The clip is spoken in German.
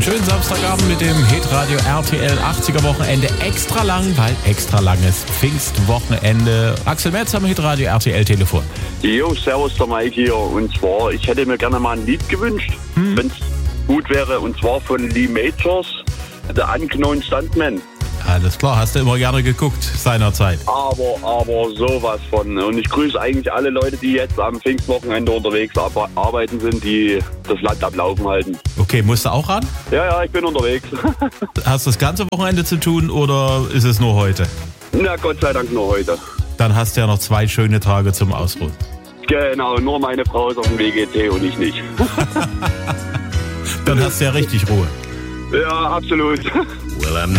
Einen schönen Samstagabend mit dem Hitradio RTL 80er Wochenende. Extra lang, weil extra langes Pfingstwochenende. Axel Metz am Hitradio RTL Telefon. Jo, servus, der Mike hier. Und zwar, ich hätte mir gerne mal ein Lied gewünscht, wenn es gut wäre. Und zwar von Lee Majors, The Unknown Stuntman. Alles klar, hast du immer gerne geguckt seinerzeit. Aber sowas von. Und ich grüße eigentlich alle Leute, die jetzt am Pfingstwochenende unterwegs arbeiten sind, die das Land am Laufen halten. Okay, musst du auch ran? Ja, ich bin unterwegs. Hast du das ganze Wochenende zu tun oder ist es nur heute? Na, Gott sei Dank nur heute. Dann hast du ja noch 2 schöne Tage zum Ausruhen. Genau, nur meine Frau ist auf dem WGT und ich nicht. Dann hast du ja richtig Ruhe. Ja, absolut. Well, I'm not